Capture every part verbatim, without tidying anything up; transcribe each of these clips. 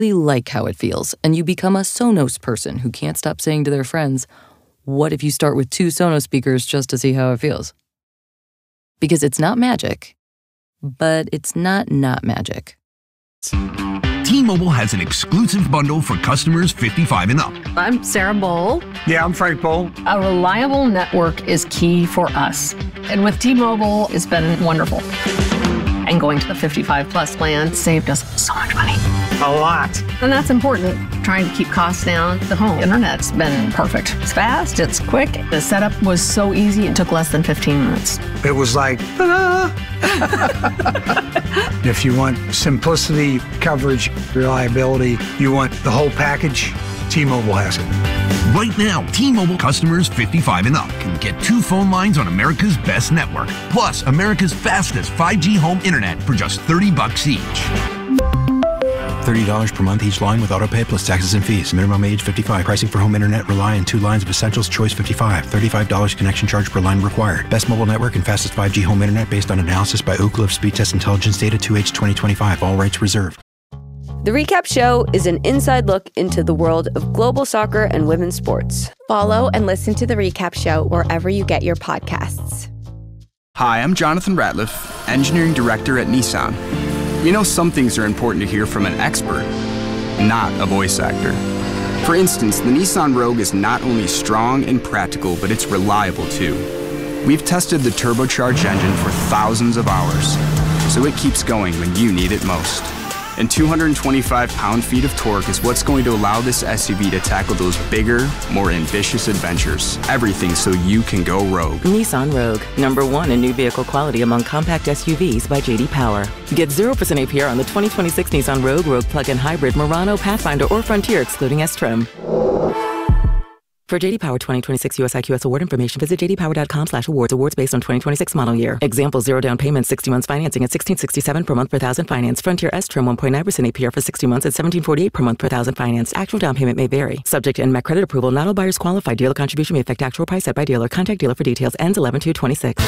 like how it feels, and you become a Sonos person who can't stop saying to their friends, what if you start with two Sonos speakers just to see how it feels? Because it's not magic, but it's not not magic. T-Mobile has an exclusive bundle for customers fifty-five and up. I'm Sarah Bowl. Yeah, I'm Frank Bowl. A reliable network is key for us. And with T-Mobile, it's been wonderful. And going to the fifty-five plus plan saved us so much money. A lot. And that's important. Trying to keep costs down. The home internet's been perfect. It's fast, it's quick. The setup was so easy, it took less than fifteen minutes. It was like, ta-da! If you want simplicity, coverage, reliability, you want the whole package, T-Mobile has it. Right now, T-Mobile customers fifty-five and up can get two phone lines on America's best network, plus America's fastest five G home internet for just thirty bucks each. thirty dollars per month each line with autopay plus taxes and fees. Minimum age fifty-five. Pricing for home internet rely on two lines of Essentials Choice fifty-five. thirty-five dollars connection charge per line required. Best mobile network and fastest five G home internet based on analysis by Ookla of Speed Test Intelligence Data two H twenty twenty-five. All rights reserved. The Recap Show is an inside look into the world of global soccer and women's sports. Follow and listen to The Recap Show wherever you get your podcasts. Hi, I'm Jonathan Ratliff, Engineering Director at Nissan. We know some things are important to hear from an expert, not a voice actor. For instance, the Nissan Rogue is not only strong and practical, but it's reliable too. We've tested the turbocharged engine for thousands of hours, so it keeps going when you need it most. And two hundred twenty-five pound-feet of torque is what's going to allow this S U V to tackle those bigger, more ambitious adventures. Everything so you can go rogue. Nissan Rogue, number one in new vehicle quality among compact S U Vs by J D Power. Get zero percent A P R on the twenty twenty-six Nissan Rogue, Rogue Plug-in Hybrid, Murano, Pathfinder, or Frontier, excluding S-Trim. For J D Power twenty twenty-six U S I Q S award information, visit j d power dot com slash awards. Awards based on twenty twenty-six model year. Example, zero down payment, sixty months financing at sixteen sixty-seven per month per thousand finance. Frontier S-Trim one point nine percent A P R for sixty months at seventeen forty-eight per month per thousand finance. Actual down payment may vary. Subject to N M A C credit approval. Not all buyers qualify. Dealer contribution may affect actual price set by dealer. Contact dealer for details. Ends eleven two twenty-six.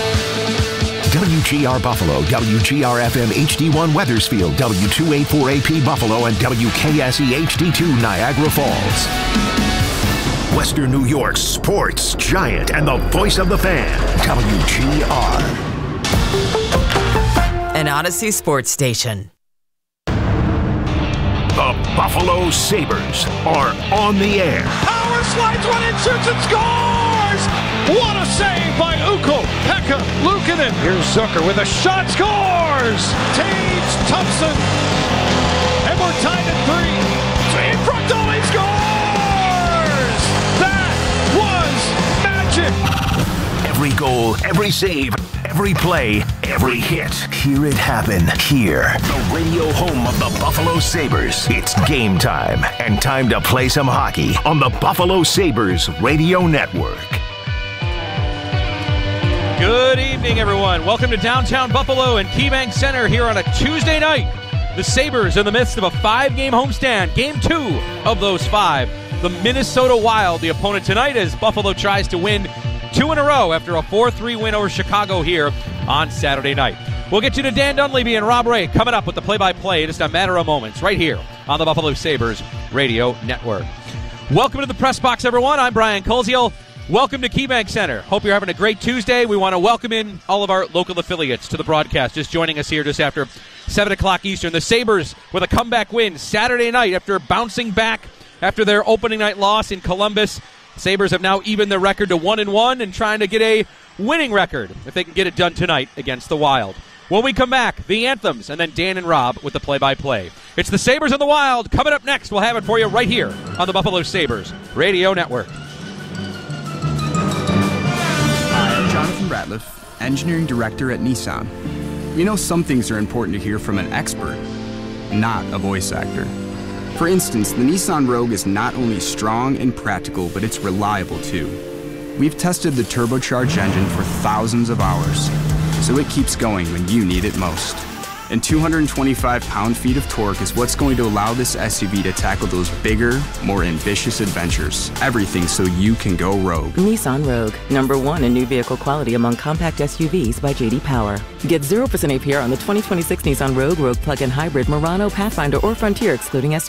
W G R Buffalo, W G R F M H D one Weathersfield, W two eighty-four A P Buffalo, and W K S E H D two Niagara Falls. Western New York's sports giant and the voice of the fan, W G R. An Odyssey sports station. The Buffalo Sabres are on the air. Power slides one in, shoots and scores! What a save by Ukko Pekka Luukkonen. Here's Zucker with a shot, scores! Tage Thompson. And we're tied at three. In front, Dolly scores! That was magic! Every goal, every save, every play, every hit. Hear it happen here. The radio home of the Buffalo Sabres. It's game time and time to play some hockey on the Buffalo Sabres Radio Network. Good evening, everyone. Welcome to downtown Buffalo and KeyBank Center here on a Tuesday night. The Sabres in the midst of a five-game homestand, game two of those five. The Minnesota Wild, the opponent tonight, as Buffalo tries to win two in a row after a four three win over Chicago here on Saturday night. We'll get you to Dan Dunleavy and Rob Ray coming up with the play-by-play in just a matter of moments right here on the Buffalo Sabres Radio Network. Welcome to the Press Box, everyone. I'm Brian Koziel. Welcome to KeyBank Center. Hope you're having a great Tuesday. We want to welcome in all of our local affiliates to the broadcast. Just joining us here just after seven o'clock Eastern. The Sabres with a comeback win Saturday night after bouncing back after their opening night loss in Columbus. Sabres have now evened their record to one and one and trying to get a winning record if they can get it done tonight against the Wild. When we come back, the anthems, and then Dan and Rob with the play-by-play. It's the Sabres and the Wild. Coming up next, we'll have it for you right here on the Buffalo Sabres Radio Network. Hi, I'm Jonathan Ratliff, Engineering Director at Nissan. We know some things are important to hear from an expert, not a voice actor. For instance, the Nissan Rogue is not only strong and practical, but it's reliable too. We've tested the turbocharged engine for thousands of hours, so it keeps going when you need it most. And two hundred twenty-five pound-feet of torque is what's going to allow this S U V to tackle those bigger, more ambitious adventures. Everything so you can go rogue. Nissan Rogue, number one in new vehicle quality among compact S U Vs by J D Power. Get zero percent A P R on the twenty twenty-six Nissan Rogue, Rogue Plug-in Hybrid, Murano, Pathfinder, or Frontier excluding S